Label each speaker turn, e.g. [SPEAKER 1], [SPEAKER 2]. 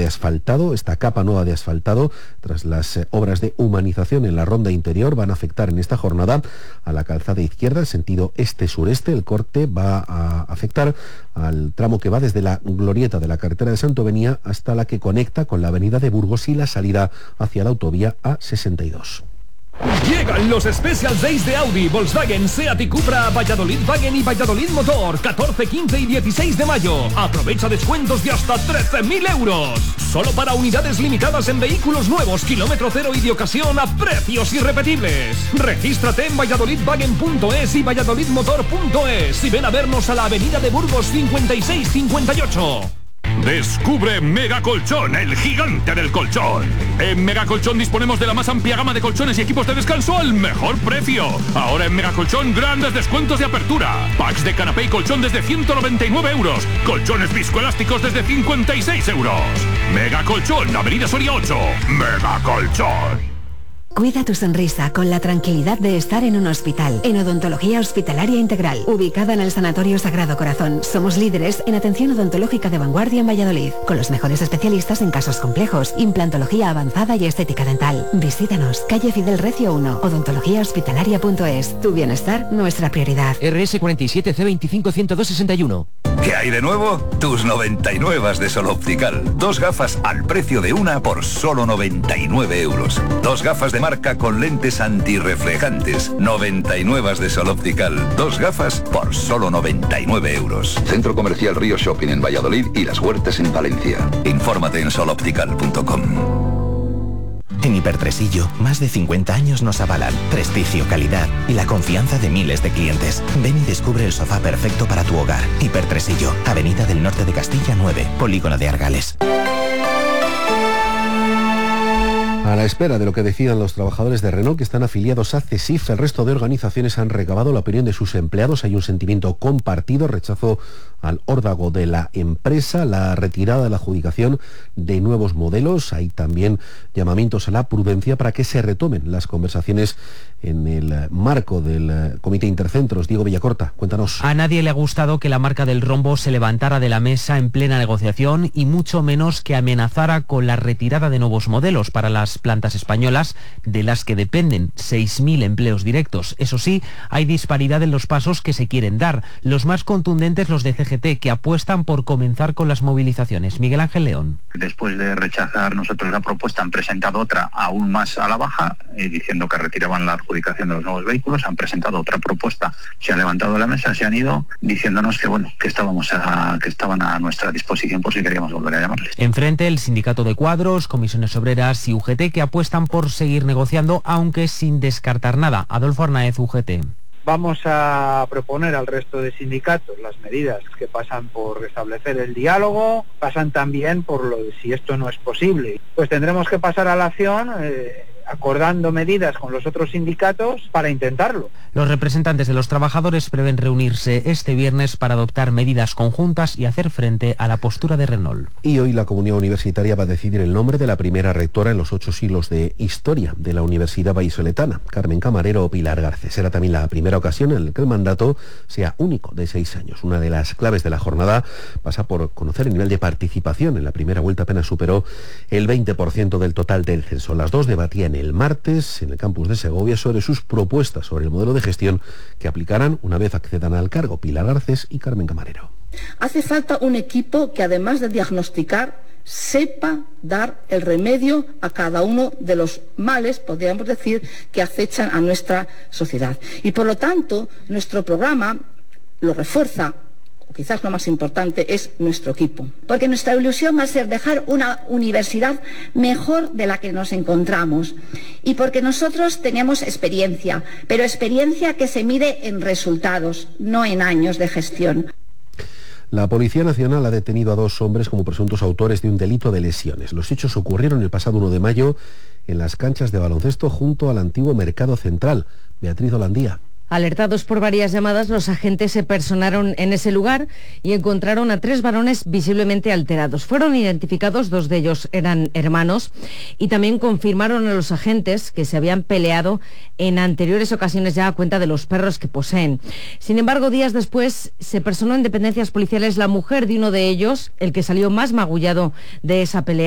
[SPEAKER 1] asfaltado, esta capa nueva de asfaltado, tras las obras de humanización en la ronda interior, van a afectar en esta jornada a la calzada izquierda, sentido este-sureste. El corte va a afectar al tramo que va desde la glorieta de la carretera de Santovenia hasta la que conecta con la avenida de Burgos y la salida hacia la autovía A62.
[SPEAKER 2] Llegan los Special Days de Audi, Volkswagen, Seat y Cupra a Valladolid Wagen y Valladolid Motor, 14, 15 y 16 de mayo. Aprovecha descuentos de hasta 13.000 euros. Solo para unidades limitadas en vehículos nuevos, kilómetro cero y de ocasión a precios irrepetibles. Regístrate en valladolidwagen.es y valladolidmotor.es y ven a vernos a la avenida de Burgos 5658.
[SPEAKER 3] Descubre Mega Colchón, el gigante del colchón. En Mega Colchón disponemos de la más amplia gama de colchones y equipos de descanso al mejor precio. Ahora en Mega Colchón, grandes descuentos de apertura. Packs de canapé y colchón desde 199 euros. Colchones viscoelásticos desde 56 euros. Mega Colchón, Avenida Soria 8. Mega Colchón.
[SPEAKER 4] Cuida tu sonrisa con la tranquilidad de estar en un hospital. En Odontología Hospitalaria Integral, ubicada en el Sanatorio Sagrado Corazón, somos líderes en atención odontológica de vanguardia en Valladolid, con los mejores especialistas en casos complejos, implantología avanzada y estética dental. Visítanos, calle Fidel Recio 1, odontologíahospitalaria.es. Tu bienestar, nuestra prioridad.
[SPEAKER 5] RS 47 C25 10261.
[SPEAKER 6] ¿Qué hay de nuevo? Tus 99 de Sol Optical. 2 gafas al precio de una por solo 99 euros. 2 gafas de marca con lentes antirreflejantes. 99 de Sol Optical. 2 gafas por solo 99 euros. Centro Comercial Río Shopping en Valladolid y Las Huertas en Valencia. Infórmate en soloptical.com.
[SPEAKER 7] En Hipertresillo, más de 50 años nos avalan prestigio, calidad y la confianza de miles de clientes. Ven y descubre el sofá perfecto para tu hogar. Hipertresillo, Avenida del Norte de Castilla 9, Polígono de Argales.
[SPEAKER 1] A la espera de lo que decidan los trabajadores de Renault que están afiliados a CESIF, el resto de organizaciones han recabado la opinión de sus empleados. Hay un sentimiento compartido, rechazo al órdago de la empresa, la retirada de la adjudicación de nuevos modelos. Hay también llamamientos a la prudencia para que se retomen las conversaciones en el marco del Comité Intercentros. Diego Villacorta, cuéntanos.
[SPEAKER 8] A nadie le ha gustado que la marca del rombo se levantara de la mesa en plena negociación y mucho menos que amenazara con la retirada de nuevos modelos para las plantas españolas, de las que dependen 6.000 empleos directos. Eso sí, hay disparidad en los pasos que se quieren dar. Los más contundentes los de CGT, que apuestan por comenzar con las movilizaciones. Miguel Ángel León.
[SPEAKER 9] Después de rechazar nosotros la propuesta, han presentado otra aún más a la baja, diciendo que retiraban la adjudicación de los nuevos vehículos. Han presentado otra propuesta, se han levantado de la mesa, se han ido diciéndonos que bueno, que estaban a nuestra disposición por si queríamos volver a llamarles.
[SPEAKER 8] Enfrente, el sindicato de cuadros, comisiones obreras y UGT, que apuestan por seguir negociando, aunque sin descartar nada. Adolfo Arnaez, UGT.
[SPEAKER 10] Vamos a proponer al resto de sindicatos las medidas que pasan por restablecer el diálogo, pasan también por lo de si esto no es posible. Pues tendremos que pasar a la acción acordando medidas con los otros sindicatos para intentarlo.
[SPEAKER 8] Los representantes de los trabajadores prevén reunirse este viernes para adoptar medidas conjuntas y hacer frente a la postura de Renault.
[SPEAKER 1] Y hoy la comunidad universitaria va a decidir el nombre de la primera rectora en los 8 siglos de historia de la Universidad Vallisoletana, Carmen Camarero o Pilar Garcés. Será también la primera ocasión en la que el mandato sea único de 6 años. Una de las claves de la jornada pasa por conocer el nivel de participación. En la primera vuelta apenas superó el 20% del total del censo. Las dos debatían el martes en el campus de Segovia sobre sus propuestas sobre el modelo de gestión que aplicarán una vez accedan al cargo. Pilar Garcés y Carmen Camarero.
[SPEAKER 11] Hace falta un equipo que, además de diagnosticar, sepa dar el remedio a cada uno de los males, podríamos decir, que acechan a nuestra sociedad. Y por lo tanto, nuestro programa lo refuerza. Quizás lo más importante es nuestro equipo.
[SPEAKER 12] Porque nuestra ilusión va a ser dejar una universidad mejor de la que nos encontramos. Y porque nosotros tenemos experiencia, pero experiencia que se mide en resultados, no en años de gestión.
[SPEAKER 1] La Policía Nacional ha detenido a 2 hombres como presuntos autores de un delito de lesiones. Los hechos ocurrieron el pasado 1 de mayo en las canchas de baloncesto junto al antiguo Mercado Central. Beatriz Holandía.
[SPEAKER 13] Alertados por varias llamadas, los agentes se personaron en ese lugar y encontraron a 3 varones visiblemente alterados. Fueron identificados, 2 de ellos eran hermanos, y también confirmaron a los agentes que se habían peleado en anteriores ocasiones ya a cuenta de los perros que poseen. Sin embargo, días después se personó en dependencias policiales la mujer de uno de ellos, el que salió más magullado de esa pelea.